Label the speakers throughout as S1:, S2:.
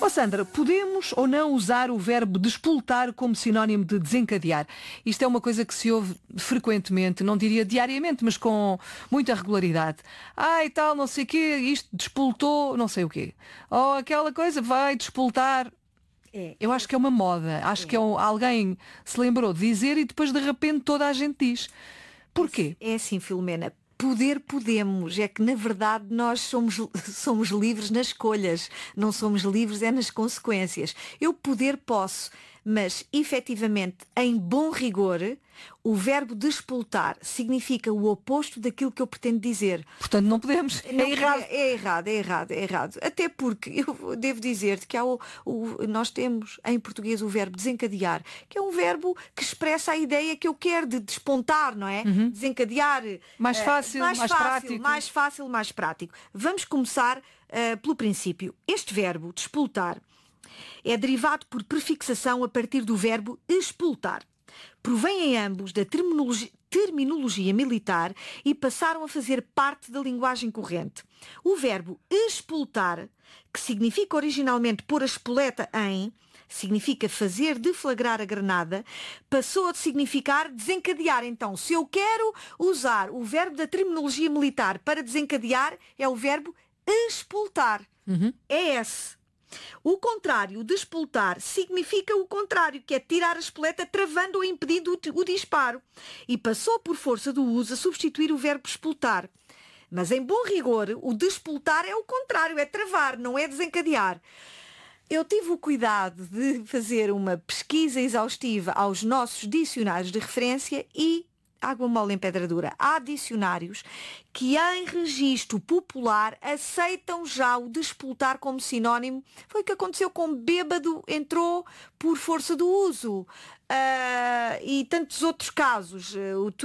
S1: Ó Sandra, podemos ou não usar o verbo despoltar como sinónimo de desencadear? Isto é uma coisa que se ouve frequentemente, não diria diariamente, mas com muita regularidade. E tal, não sei o quê, isto despoltou, não sei o quê. Ou aquela coisa vai despoltar. Eu acho que é uma moda. Acho que alguém se lembrou de dizer e depois de repente toda a gente diz. Porquê?
S2: É assim, Filomena. Podemos, é que na verdade nós somos livres nas escolhas, não somos livres é nas consequências. Eu posso, mas efetivamente, em bom rigor, o verbo despoltar significa o oposto daquilo que eu pretendo dizer.
S1: Portanto, não podemos.
S2: É errado. Até porque eu devo dizer-te que nós temos em português o verbo desencadear, que é um verbo que expressa a ideia que eu quero de despontar, não é?
S1: Uhum.
S2: Desencadear.
S1: Mais fácil,
S2: mais prático. Vamos começar pelo princípio. Este verbo, despoltar, é derivado por prefixação a partir do verbo expultar. Provém em ambos da terminologia militar e passaram a fazer parte da linguagem corrente. O verbo expultar, que significa originalmente pôr a espoleta em, significa fazer deflagrar a granada, passou a significar desencadear. Então, se eu quero usar o verbo da terminologia militar para desencadear, é o verbo expultar. É esse. O contrário de expultar significa o contrário, que é tirar a espoleta travando ou impedindo o disparo. E passou por força do uso a substituir o verbo expultar. Mas em bom rigor, o despoltar é o contrário, é travar, não é desencadear. Eu tive o cuidado de fazer uma pesquisa exaustiva aos nossos dicionários de referência e água mole em pedra dura. Há dicionários que em registro popular aceitam já o despoltar como sinónimo. Foi o que aconteceu com bêbado, entrou por força do uso. E tantos outros casos,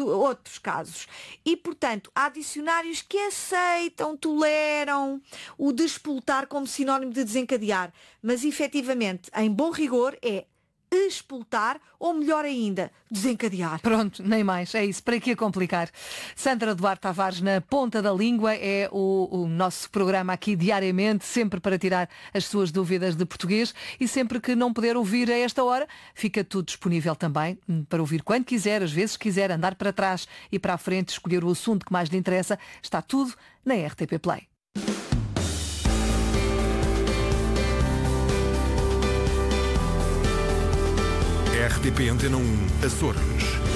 S2: E, portanto, há dicionários que aceitam, toleram o despoltar como sinónimo de desencadear. Mas, efetivamente, em bom rigor, é expultar ou, melhor ainda, desencadear.
S1: Pronto, nem mais, é isso, para que complicar? Sandra Duarte Tavares na Ponta da Língua é o nosso programa aqui diariamente, sempre para tirar as suas dúvidas de português e sempre que não puder ouvir a esta hora, fica tudo disponível também para ouvir quando quiser, às vezes quiser andar para trás e para a frente, escolher o assunto que mais lhe interessa, está tudo na RTP Play.
S3: RTP Antena 1, Açores.